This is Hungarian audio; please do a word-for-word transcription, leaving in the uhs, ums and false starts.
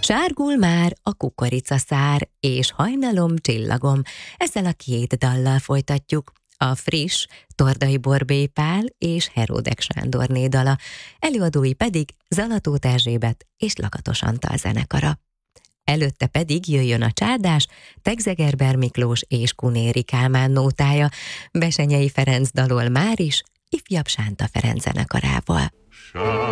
Sárgul már a kukoricaszár, és hajnalom csillagom. Ezzel a két dallal folytatjuk. A friss Tordai Borbély Pál és Heródek Sándorné dala, előadói pedig Zalatóth Erzsébet és Lakatos Antal zenekara. Előtte pedig jöjjön a csárdás, Tegzegerber Miklós és Kunéri Kálmán nótája, Besenyei Ferenc dalol már is, ifjabb Sánta Ferenc zenekarával.